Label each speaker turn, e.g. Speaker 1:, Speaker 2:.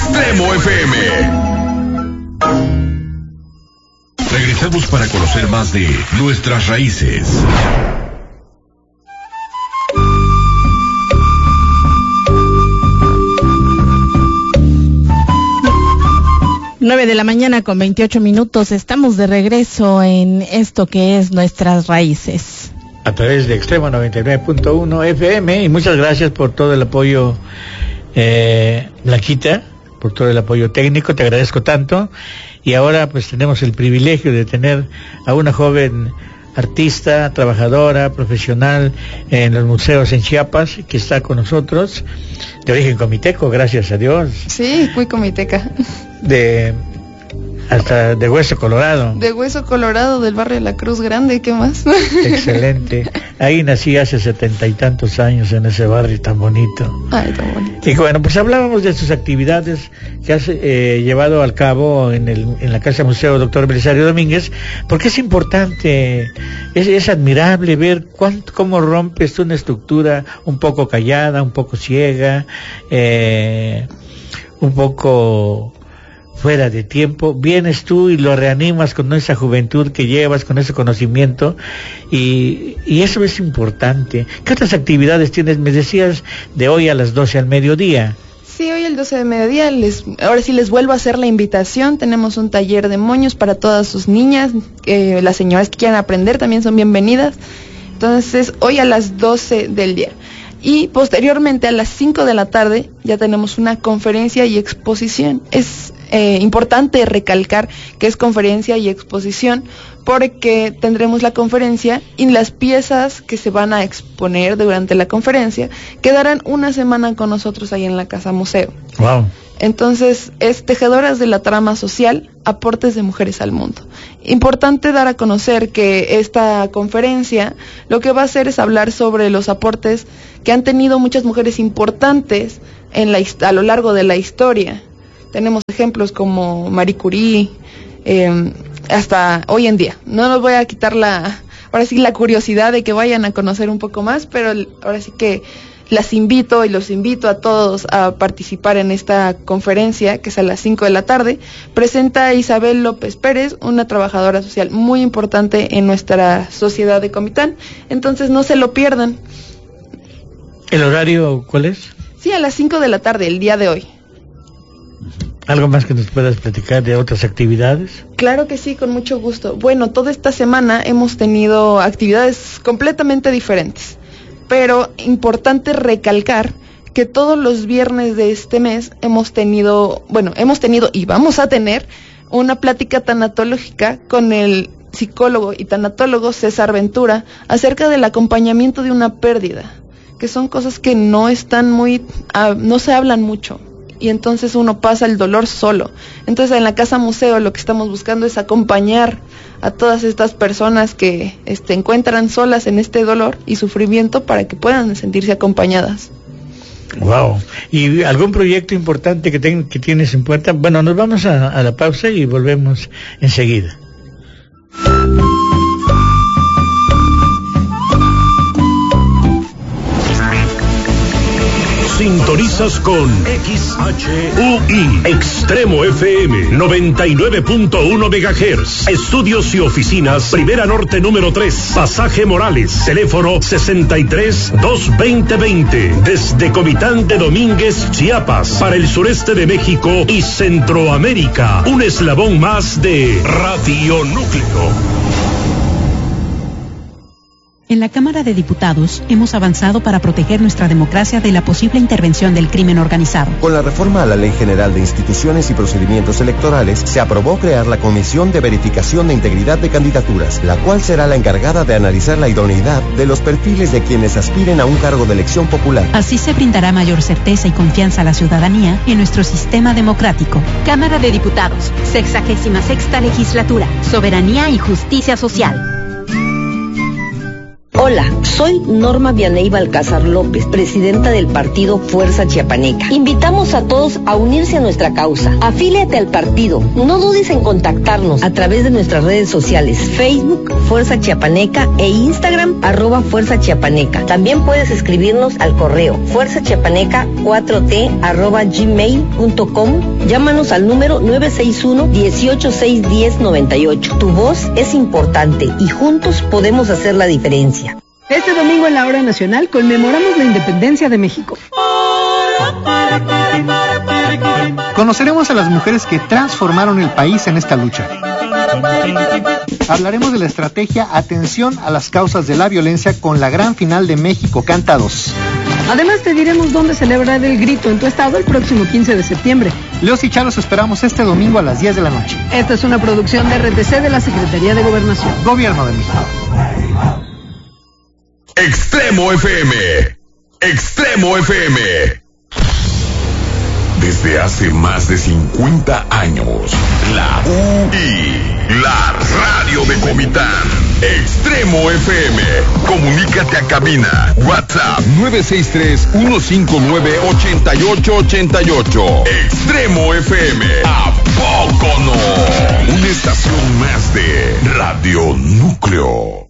Speaker 1: Extremo FM. Regresamos para conocer más de nuestras raíces.
Speaker 2: Nueve de la mañana con 28 minutos. Estamos de regreso en esto que es Nuestras Raíces.
Speaker 3: A través de Extremo 99.1 FM, y muchas gracias por todo el apoyo, Blanquita, por todo el apoyo técnico, te agradezco tanto. Y ahora pues tenemos el privilegio de tener a una joven artista, trabajadora, profesional en los museos en Chiapas, que está con nosotros, de origen comiteco, gracias a Dios.
Speaker 4: Sí, muy comiteca.
Speaker 3: Hasta de Hueso Colorado.
Speaker 4: De Hueso Colorado, del barrio de la Cruz Grande, ¿qué más?
Speaker 3: Excelente. Ahí nací hace 70 y tantos años en ese barrio tan bonito.
Speaker 4: Ay, tan bonito.
Speaker 3: Y bueno, pues hablábamos de sus actividades que has llevado al cabo en la Casa Museo Dr. Belisario Domínguez, porque es importante, es admirable ver cómo rompes una estructura un poco callada, un poco ciega, un poco fuera de tiempo. Vienes tú y lo reanimas con esa juventud que llevas, con ese conocimiento, y eso es importante. ¿Qué otras actividades tienes? Me decías de hoy a las 12 al mediodía.
Speaker 4: Sí, hoy al 12 de mediodía, ahora sí les vuelvo a hacer la invitación. Tenemos un taller de moños para todas sus niñas, las señoras que quieran aprender también son bienvenidas. Entonces, hoy a las 12 del día. Y posteriormente a las 5 de la tarde ya tenemos una conferencia y exposición. Es importante recalcar que es conferencia y exposición porque tendremos la conferencia y las piezas que se van a exponer durante la conferencia quedarán una semana con nosotros ahí en la Casa Museo.
Speaker 3: Wow.
Speaker 4: Entonces, es Tejedoras de la Trama Social, aportes de mujeres al mundo. Importante dar a conocer que esta conferencia lo que va a hacer es hablar sobre los aportes que han tenido muchas mujeres importantes a lo largo de la historia. Tenemos ejemplos como Marie Curie, hasta hoy en día. No nos voy a quitar ahora sí la curiosidad de que vayan a conocer un poco más, pero ahora sí que las invito y los invito a todos a participar en esta conferencia que es a las 5 de la tarde. Presenta a Isabel López Pérez, una trabajadora social muy importante en nuestra sociedad de Comitán. Entonces no se lo pierdan.
Speaker 3: ¿El horario cuál es?
Speaker 4: Sí, a las 5 de la tarde, el día de hoy.
Speaker 3: ¿Algo más que nos puedas platicar de otras actividades?
Speaker 4: Claro que sí, con mucho gusto. Bueno, toda esta semana hemos tenido actividades completamente diferentes, pero importante recalcar que todos los viernes de este mes hemos tenido y vamos a tener una plática tanatológica con el psicólogo y tanatólogo César Ventura acerca del acompañamiento de una pérdida, que son cosas que no se hablan mucho. Y entonces uno pasa el dolor solo. Entonces en la Casa Museo lo que estamos buscando es acompañar a todas estas personas que encuentran solas en este dolor y sufrimiento para que puedan sentirse acompañadas.
Speaker 3: Wow. ¿Y algún proyecto importante que tienes en puerta? Bueno, nos vamos a la pausa y volvemos enseguida.
Speaker 1: Sintonizas con XHUI Extremo FM 99.1 MHz. Estudios y oficinas Primera Norte número 3, Pasaje Morales. Teléfono 63-220-20. Desde Comitán de Domínguez, Chiapas, para el sureste de México y Centroamérica. Un eslabón más de Radio Núcleo.
Speaker 5: En la Cámara de Diputados hemos avanzado para proteger nuestra democracia de la posible intervención del crimen organizado.
Speaker 6: Con la reforma a la Ley General de Instituciones y Procedimientos Electorales, se aprobó crear la Comisión de Verificación de Integridad de Candidaturas, la cual será la encargada de analizar la idoneidad de los perfiles de quienes aspiren a un cargo de elección popular.
Speaker 5: Así se brindará mayor certeza y confianza a la ciudadanía en nuestro sistema democrático. Cámara de Diputados, 66ª Legislatura, Soberanía y Justicia Social.
Speaker 7: Hola, soy Norma Vianey Balcázar López, presidenta del partido Fuerza Chiapaneca. Invitamos a todos a unirse a nuestra causa. Afíliate al partido. No dudes en contactarnos a través de nuestras redes sociales, Facebook Fuerza Chiapaneca e Instagram @Fuerza Chiapaneca. También puedes escribirnos al correo fuerzachiapaneca4t@gmail.com. Llámanos al número 961-186-1098. Tu voz es importante y juntos podemos hacer la diferencia.
Speaker 8: Este domingo en la Hora Nacional conmemoramos la independencia de México.
Speaker 9: Conoceremos a las mujeres que transformaron el país en esta lucha. Hablaremos de la estrategia Atención a las causas de la violencia con la gran final de México Canta 2.
Speaker 8: Además te diremos dónde celebrar el grito en tu estado el próximo 15 de septiembre.
Speaker 9: Leos y Charos esperamos este domingo a las 10 de la noche.
Speaker 8: Esta es una producción de RTC de la Secretaría de Gobernación.
Speaker 9: Gobierno de México.
Speaker 10: Extremo FM. Extremo FM. Desde hace más de 50 años, la UI, la radio de Comitán. Extremo FM. Comunícate a cabina. WhatsApp 963-159-8888. Extremo FM. ¿A poco no? Una estación más de Radio Núcleo.